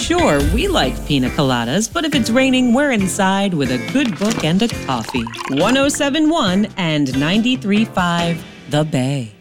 Sure, we like pina coladas, but if it's raining, we're inside with a good book and a coffee. 1071 and 93.5 The Bay.